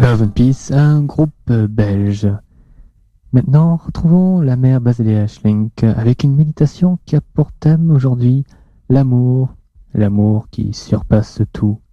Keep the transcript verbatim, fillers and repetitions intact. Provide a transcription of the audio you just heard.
Love and Peace, un groupe euh, belge. Maintenant, retrouvons la mère Basilea Schlink avec une méditation qui a pour thème aujourd'hui l'amour, l'amour qui surpasse tout.